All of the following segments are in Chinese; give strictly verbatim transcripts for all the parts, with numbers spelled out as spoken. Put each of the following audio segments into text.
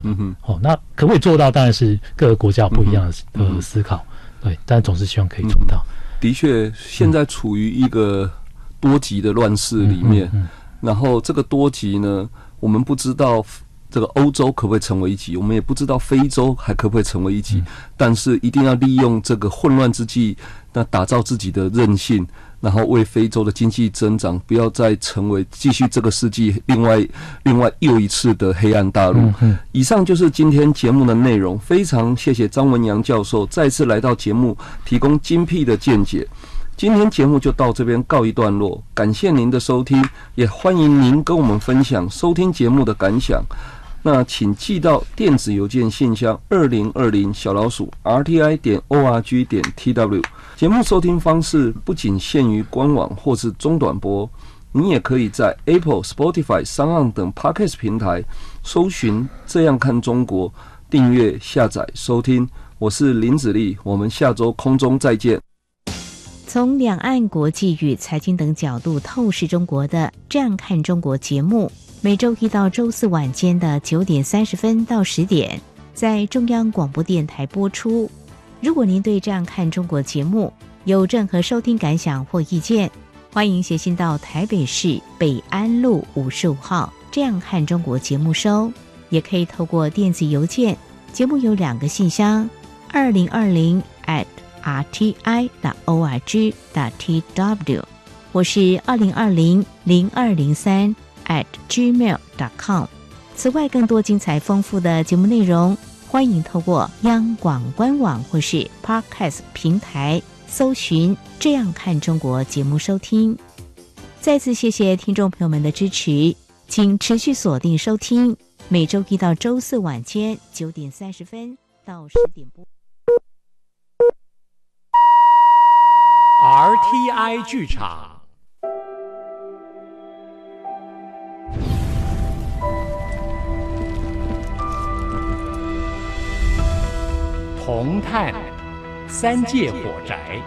嗯哼， 哦，那可不可以做到？当然是各个国家有不一样的、嗯、呃思考，对，但总是希望可以做到。 嗯、的确，现在处于一个多极的乱世里面，嗯嗯嗯、然后这个多极呢，我们不知道这个欧洲可不可以成为一极，我们也不知道非洲还可不可以成为一极，嗯、但是一定要利用这个混乱之际，那打造自己的韧性。然后为非洲的经济增长，不要再成为继续这个世纪另外另外又一次的黑暗大陆。嗯嗯、以上就是今天节目的内容，非常谢谢张文洋教授再次来到节目，提供精辟的见解。今天节目就到这边告一段落，感谢您的收听，也欢迎您跟我们分享收听节目的感想。那请寄到电子邮件信箱二零二零小老鼠 r t i 点 o r g 点 t w。节目收听方式不仅限于官网或是中短波，你也可以在 Apple、Spotify、SoundOn 等 Podcast 平台搜寻“这样看中国”，订阅、下载、收听。我是林子立，我们下周空中再见。 从两岸国际与财经等角度透视中国的《这样看中国》节目，每周一到周四晚间的九点三十分到十点，在中央广播电台播出。如果您对这样看中国节目有任何收听感想或意见，欢迎写信到台北市北安路五十五号这样看中国节目收，也可以透过电子邮件，节目有两个信箱二零二零 at r t i 点 o r g 点 t w 或是二零二零零二零三 at gmail 点 com。 此外，更多精彩丰富的节目内容，欢迎透过央广官网或是 Podcast 平台搜寻这样看中国节目收听。再次谢谢听众朋友们的支持，请持续锁定收听，每周一到周四晚间九点三十分到十点播 R T I 剧场。铜炭三界火宅，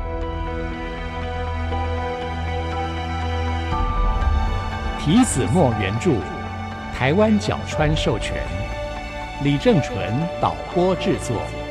皮子墨原著，台湾角川授权，李正纯导播制作。